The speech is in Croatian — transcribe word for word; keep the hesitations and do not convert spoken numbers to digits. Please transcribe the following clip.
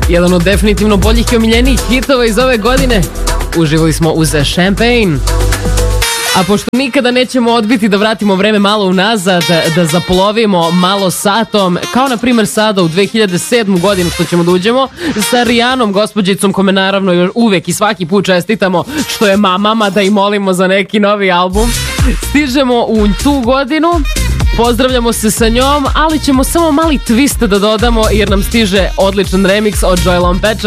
Jedan od definitivno boljih i omiljenijih hitova iz ove godine. Uživali smo uz Champagne. A pošto nikada nećemo odbiti da vratimo vreme malo unazad, da zaplovimo malo satom, kao na primjer sada u dve hiljade sedmu godinu što ćemo da uđemo, sa Rijanom, gospođicom, kome naravno uvek i svaki put čestitamo što je mamama, da i molimo za neki novi album. Stižemo u tu godinu, pozdravljamo se sa njom, ali ćemo samo mali twist da dodamo jer nam stiže odličan remix od Joela Peča.